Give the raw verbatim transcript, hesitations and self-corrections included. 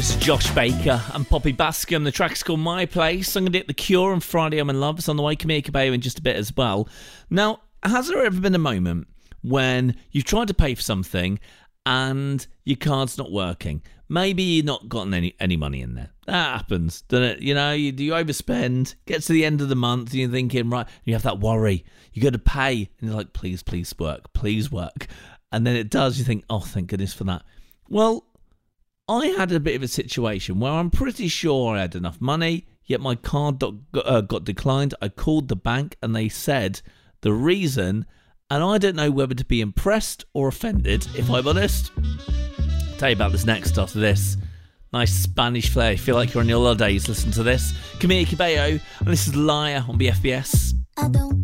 This is Josh Baker and Poppy Bascom. The track's called My Place. I'm going to hit The Cure on Friday I'm in Love. It's on the way. Camille Cabello in just a bit as well. Now, has there ever been a moment when you've tried to pay for something and your card's not working? Maybe you've not gotten any, any money in there. That happens, doesn't it? You know, you, you overspend, get to the end of the month, and you're thinking, right, you have that worry. You go to pay, and you're like, please, please work, please work. And then it does, you think, oh, thank goodness for that. Well, I had a bit of a situation where I'm pretty sure I had enough money, yet my card got, uh, got declined. I called the bank and they said the reason, and I don't know whether to be impressed or offended, if I'm honest. I'll tell you about this next after this. Nice Spanish flair. You feel like you're on your holidays. Listen to this. Camille Cabello, and this is Liar on B F B S. I don't